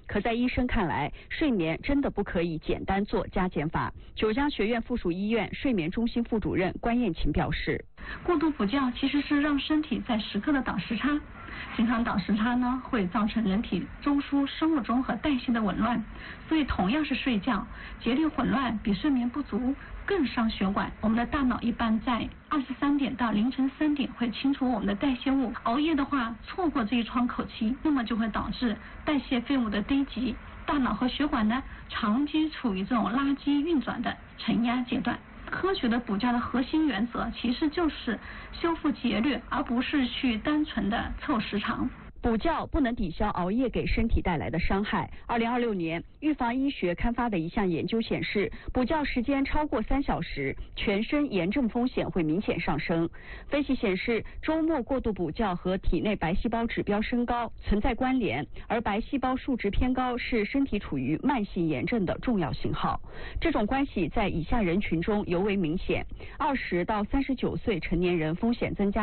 可在医生看来，睡眠真的不可以简单做加减法。九江学院附属医院睡眠中心副主任关艳琴表示， 过度补觉其实是让身体在时刻的倒时差，经常倒时差呢，会造成人体中枢、生物钟和代谢的紊乱。所以同样是睡觉，节律混乱比睡眠不足更伤血管。我们的大脑一般在23点到凌晨3点会清除我们的代谢物，熬夜的话错过这一窗口期，那么就会导致代谢废物的堆积，大脑和血管呢长期处于这种垃圾运转的承压阶段。科学的补觉的核心原则其实就是修复节律，而不是去单纯的凑时长。 补觉不能抵消熬夜给身体带来的伤害。2026年，预防医学刊发的一项研究显示，补觉时间超过3小时，全身炎症风险会明显上升。分析显示，周末过度补觉和体内白细胞指标升高存在关联，而白细胞数值偏高是身体处于慢性炎症的重要信号。这种关系在以下人群中尤为明显：20到39岁成年人风险增加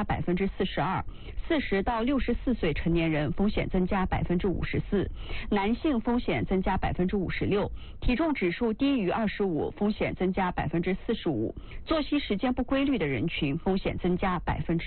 42%，40到64岁成年人风险增加54%，男性风险增加56%，体重指数低于25风险增加45%，作息时间不规律的人群风险增加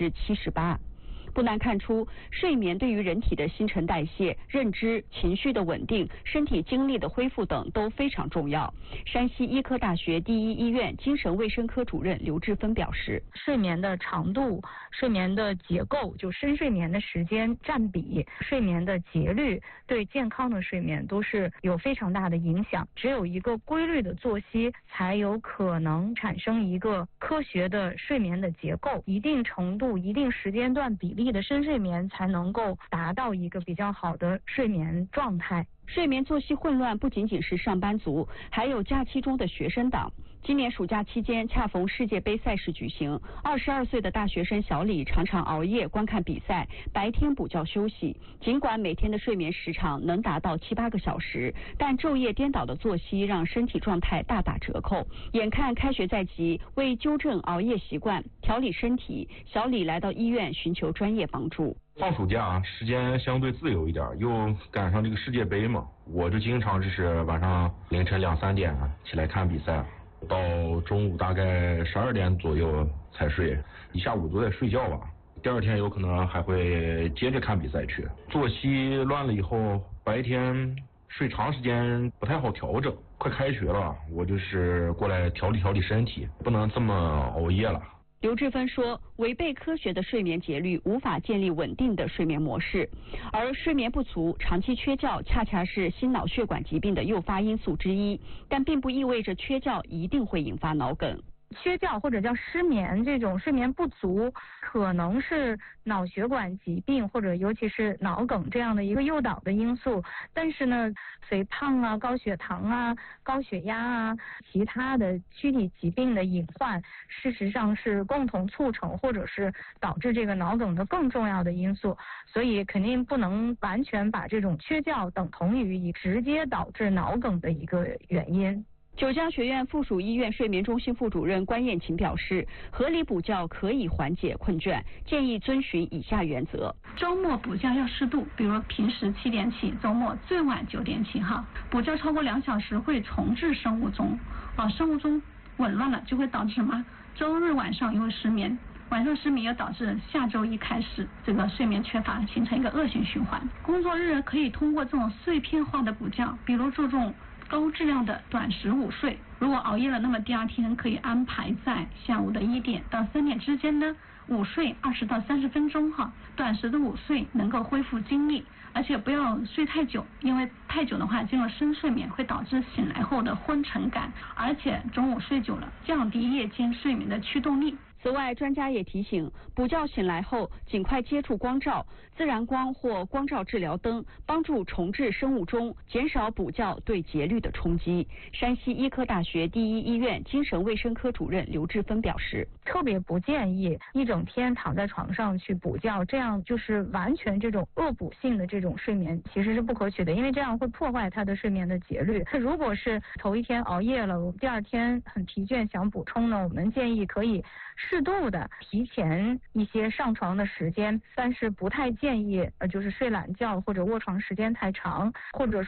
78%。不难看出，睡眠对于人体的新陈代谢、认知、情绪的稳定、身体精力的恢复等都非常重要。山西医科大学第一医院精神卫生科主任刘志芬表示， 睡眠的长度、睡眠的结构，就深睡眠的时间占比、睡眠的节律，对健康的睡眠都是有非常大的影响。只有一个规律的作息，才有可能产生一个科学的睡眠的结构，一定程度、一定时间段比例的深睡眠才能够达到一个比较好的睡眠状态。 睡眠作息混乱不仅仅是上班族，还有假期中的学生党。今年暑假期间恰逢世界杯赛事举行，22岁的大学生小李常常熬夜观看比赛，白天补觉休息。尽管每天的睡眠时长能达到7、8个小时，但昼夜颠倒的作息让身体状态大打折扣。眼看开学在即，为纠正熬夜习惯、调理身体，小李来到医院寻求专业帮助。 放暑假时间相对自由一点，又赶上这个世界杯嘛，我就经常就是晚上凌晨2、3点起来看比赛，到中午大概12点左右才睡，一下午都在睡觉吧。第二天有可能还会接着看比赛去。作息乱了以后，白天睡长时间不太好调整。快开学了，我就是过来调理身体，不能这么熬夜了。 刘志芬说，违背科学的睡眠节律无法建立稳定的睡眠模式，而睡眠不足、长期缺觉恰恰是心脑血管疾病的诱发因素之一，但并不意味着缺觉一定会引发脑梗。 缺觉或者叫失眠，这种睡眠不足可能是脑血管疾病或者尤其是脑梗这样的一个诱导的因素，但是呢，肥胖啊、高血糖啊、高血压啊、其他的躯体疾病的隐患，事实上是共同促成或者是导致这个脑梗的更重要的因素，所以肯定不能完全把这种缺觉等同于直接导致脑梗的一个原因。 九江学院附属医院睡眠中心副主任关艳琴表示，合理补觉可以缓解困倦，建议遵循以下原则： 周末补觉要适度，比如平时7点起，周末最晚9点起哈。补觉超过2小时会重置生物钟，生物钟紊乱了就会导致什么？周日晚上又会失眠，晚上失眠又导致下周一开始这个睡眠缺乏，形成一个恶性循环。工作日可以通过这种碎片化的补觉，比如注重高质量的短时午睡，如果熬夜了，那么第二天可以安排在下午的1点到3点之间呢，午睡20到30分钟哈。短时的午睡能够恢复精力，而且不要睡太久，因为太久的话进入深睡眠会导致醒来后的昏沉感，而且中午睡久了降低夜间睡眠的驱动力。 此外，专家也提醒，补觉醒来后尽快接触光照、自然光或光照治疗灯，帮助重置生物钟，减少补觉对节律的冲击。山西医科大学第一医院精神卫生科主任刘志芬表示， 特别不建议一整天躺在床上去补觉，这样就是完全这种恶补性的这种睡眠其实是不可取的，因为这样会破坏他的睡眠的节律。如果是头一天熬夜了，第二天很疲倦想补充呢，我们建议可以适度的提前一些上床的时间，但是不太建议就是睡懒觉或者卧床时间太长，或者